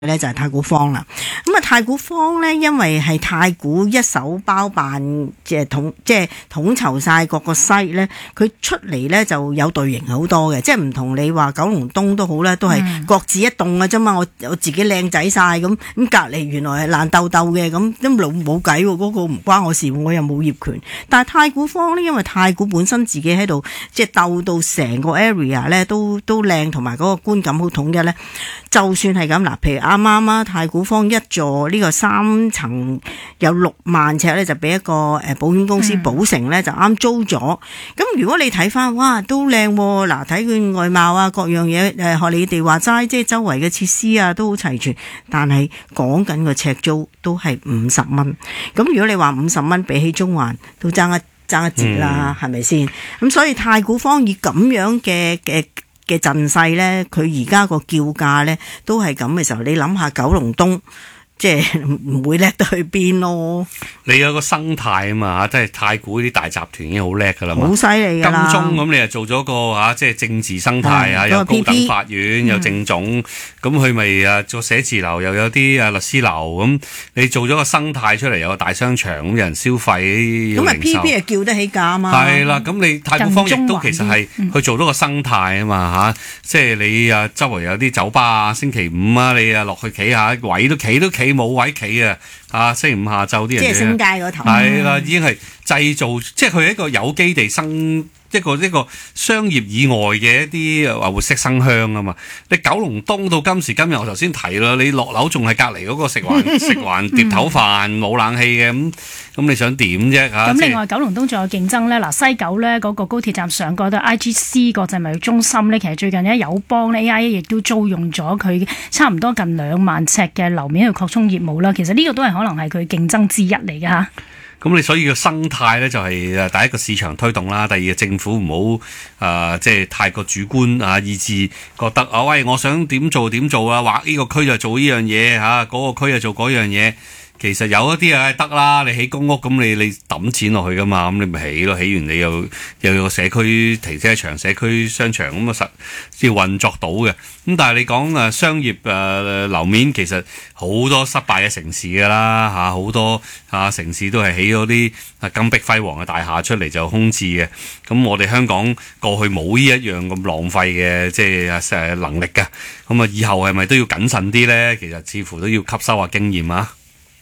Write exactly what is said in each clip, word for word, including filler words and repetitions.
咧就係太古坊啦。咁啊，太古坊咧，因為係太古一手包辦，即係統即係統籌晒各個西咧，佢出嚟咧就有隊形好多嘅，即係唔同你話九龍東都好啦，都係各自一棟嘅啫嘛。我我自己靚仔晒咁，咁隔離原來係爛鬥鬥嘅，咁都冇冇計喎，嗰個唔關我事，我又冇業權。但係太古坊咧，因為太古本身自己喺度，即係鬥到成個 area 咧都都靚，同埋嗰個觀感好統一咧。就算係咁嗱，譬如啱啱啊，太古坊一座呢個三層有六萬尺咧，就俾一個誒保險公司保成咧，就啱租咗。咁如果你睇翻，哇，都靚喎！嗱，睇佢外貌啊，各樣嘢誒，學你哋話齋，即係周圍嘅設施啊，都好齊全。但係講緊個尺租都係五十蚊。咁如果你話五十蚊比起中環，都爭一爭一截啦，係咪先？咁所以太古坊以咁樣嘅嘅嘅陣勢咧，佢而家個叫價咧都係咁嘅時候，你諗下九龍東，即係唔會叻得去邊咯。 你有個生態啊嘛，即係太古啲大集團已經好叻噶啦嘛， 好犀利噶啦。 金鐘咁你又做咗個嚇，即係政治生態啊，有高等法院，有政總，咁佢咪啊做寫字樓，又有啲啊律師樓，咁你做咗個生態出嚟，有個大商場，咁有人消費， 咁啊 P P 係叫得起價啊嘛。 係啦，咁你太古坊亦都其實係去做到個生態啊嘛嚇，即係你啊周圍有啲酒吧啊，星期五啊你啊落去企下，位都企都企冇位企啊！啊，星期五下晝啲人即係星街嗰頭， 係啦，已經係製造，即係佢係一個有機地生一個一個商業以外嘅一啲話活色生香啊嘛。你九龍東到今時今日，我頭先提啦，你落樓仲係隔離嗰個食環食環碟頭飯冇冷氣嘅，咁咁你想點啫嚇？ 咁另外九龍東仲有競爭咧，嗱西九咧嗰個高鐵站上蓋都 I G C 國際貿易中心咧，其實最近咧友邦咧 A I A 亦都租用咗佢差唔多近兩萬尺嘅樓面去擴充業務啦。其實呢個都係可能係佢競爭之一嚟㗎嚇。 咁你所以個生態咧就係誒第一個市場推動啦，第二個政府唔好誒即係太過主觀啊，以致覺得啊喂，我想點做點做啊，劃呢個區就做呢樣嘢嚇，嗰個區就做嗰樣嘢。其實有一啲啊得啦，你起公屋咁你你揼錢落去噶嘛，咁你咪起咯，起完你又又有個社區停車場、社區商場咁啊實要運作到嘅。咁但係你講誒商業誒樓面，其實好多失敗嘅城市噶啦嚇，好多啊城市都係起咗啲啊金碧輝煌嘅大廈出嚟就空置嘅。咁我哋香港過去冇呢一樣咁浪費嘅即係誒能力㗎。咁啊以後係咪都要謹慎啲咧？其實似乎都要吸收下經驗啊！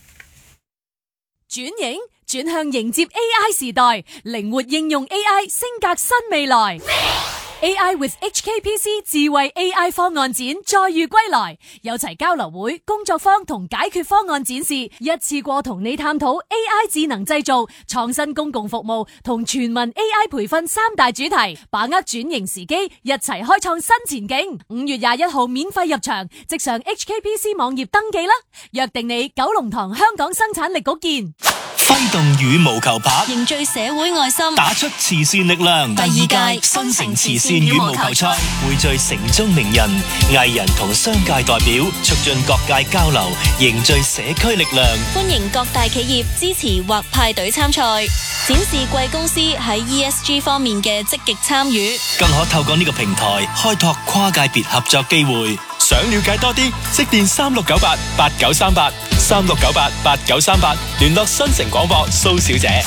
轉型轉向迎接 A I 時代，靈活應用 A I 升格新未來。A I with H K P C 智慧 A I 方案展再遇歸來，有齊交流會、工作坊同解決方案展示，一次過同你探討 A I 智能製造、創新公共服務同全民 A I 培訓三大主題，把握轉型時機，一齊開創新前景。五月廿一號免費入場，即上 H K P C 網頁登記啦！約定你九龍塘香港生產力局見。 揮動羽毛球拍， 凝聚社會愛心， 打出慈善力量。 第二屆新城慈善羽毛球賽匯聚城中名人、藝人同商界代表，促進各界交流，凝聚社區力量。 歡迎各大企業支持或派隊參賽，展示貴公司喺 E S G 方面嘅積極參與， 更可透過呢個平台開拓跨界別合作機會。想了解多啲，即電三六九八八九三八三六九八八九三八，聯絡新城廣播蘇小姐。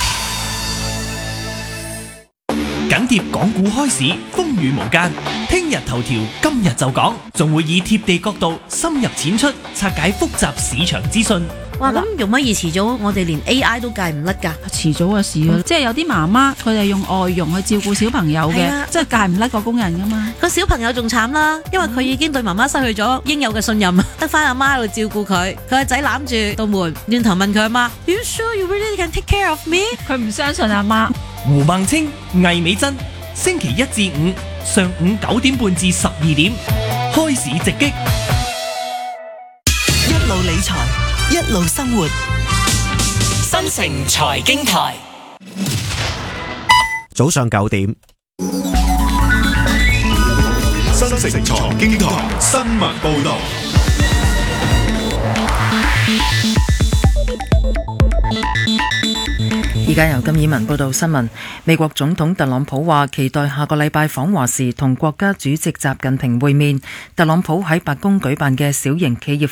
緊貼港股開市，風雨無間。聽日頭條，今日就講，仲會以貼地角度深入淺出，拆解複雜市場資訊。 哇！咁容乜易遲早我哋連 A I 都戒唔甩㗎？ 遲早嘅事啊！嗯、即係有啲媽媽佢哋用外傭去照顧小朋友嘅，啊、即係戒唔甩個工人㗎嘛。 個小朋友仲慘啦，因為佢已經對媽媽失去咗應有嘅信任，得翻阿媽喺度照顧佢。佢個仔攬住道門，轉頭問佢阿媽 ：You sure you really can take care of me？ 佢唔相信阿媽。 胡孟青、魏美珍，星期一至五上午九點半至十二點，開市直擊， 一路理財。一路生活， 新城財經台， 早上九點， 新城財經台新聞報道。 而間由金以文報道新聞。美國總統特朗普話期待下個禮拜訪華時同國家主席習近平會面。特朗普喺白宮舉辦嘅小型企業